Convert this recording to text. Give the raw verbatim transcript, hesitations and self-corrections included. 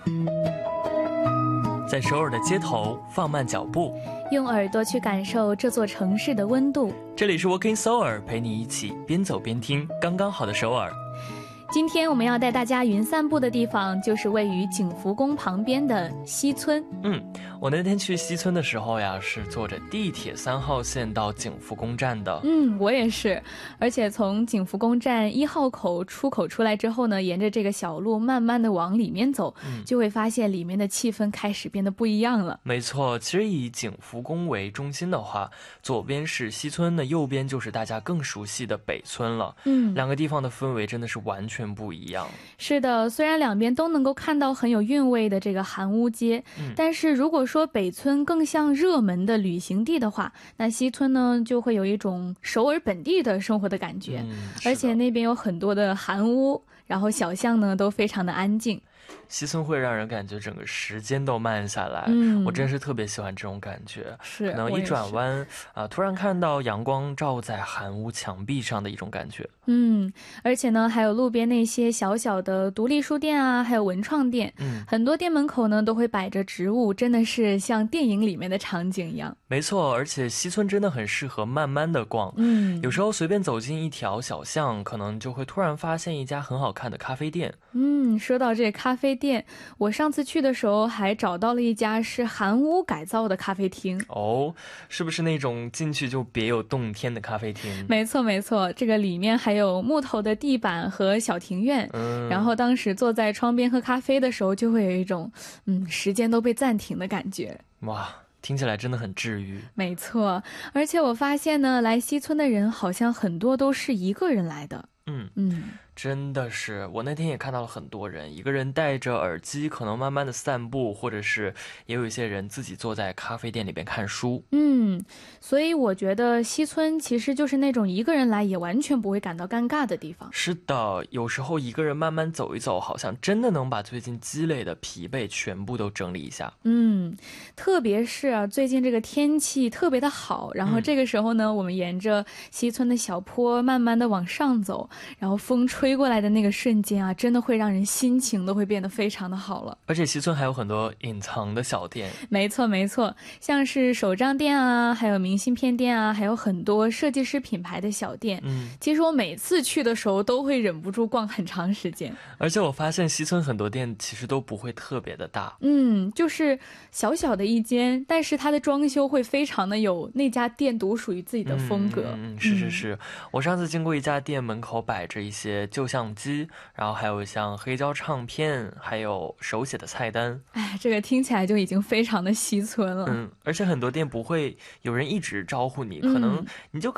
在首尔的街头放慢脚步， 用耳朵去感受这座城市的温度。 这里是 Walking Seoul， 陪你一起边走边听刚刚好的首尔。 今天我们要带大家云散步的地方就是位于景福宫旁边的西村。 嗯，我那天去西村的时候呀，是坐着地铁三号线到景福宫站的。 嗯，我也是。而且从景福宫站一号口出口出来之后呢，沿着这个小路慢慢的往里面走，嗯、就会发现里面的气氛开始变得不一样了。 没错，其实以景福宫为中心的话，左边是西村，那右边就是大家更熟悉的北村了。嗯，两个地方的氛围真的是完全不一样。 是的，虽然两边都能够看到很有韵味的这个韩屋街、嗯、但是如果说北村更像热门的旅行地的话，那西村呢就会有一种首尔本地的生活的感觉、嗯、而且那边有很多的韩屋，然后小巷呢都非常的安静。 西村会让人感觉整个时间都慢下来、嗯、我真是特别喜欢这种感觉。 是， 可能一转弯、呃、突然看到阳光照在韩屋墙壁上的一种感觉。 嗯，而且呢还有路边那些小小的独立书店啊，还有文创店、嗯、很多店门口呢都会摆着植物，真的是像电影里面的场景一样。 没错，而且西村真的很适合慢慢的逛。嗯，有时候随便走进一条小巷，可能就会突然发现一家很好看的咖啡店。 嗯，说到这咖啡店，我上次去的时候还找到了一家是韩屋改造的咖啡厅。 哦，是不是那种进去就别有洞天的咖啡厅？ 没错没错，这个里面还有木头的地板和小庭院、嗯、然后当时坐在窗边喝咖啡的时候，就会有一种嗯，时间都被暂停的感觉。 哇，听起来真的很治愈。 没错，而且我发现呢，来西村的人好像很多都是一个人来的。 嗯嗯，真的是，我那天也看到了很多人，一个人戴着耳机，可能慢慢的散步，或者是也有一些人自己坐在咖啡店里边看书。 嗯，所以我觉得西村其实就是那种一个人来也完全不会感到尴尬的地方。 是的，有时候一个人慢慢走一走，好像真的能把最近积累的疲惫全部都整理一下。 嗯，特别是啊，最近这个天气特别的好，然后这个时候呢、嗯、我们沿着西村的小坡慢慢的往上走，然后风吹过来的那个瞬间啊，真的会让人心情都会变得非常的好了。 而且西村还有很多隐藏的小店。 没错没错，像是手账店啊，还有明信片店啊，还有很多设计师品牌的小店。嗯，其实我每次去的时候都会忍不住逛很长时间。 而且我发现西村很多店其实都不会特别的大。 嗯，就是小小的一间，但是它的装修会非常的有那家店独属于自己的风格。 嗯，是是是、嗯、我上次经过一家店，门口摆着一些旧相机，然后还有像黑胶唱片，还有手写的菜单。 哎，这个听起来就已经非常的西村了。 嗯，而且很多店不会有人一直招呼你、嗯、可能你就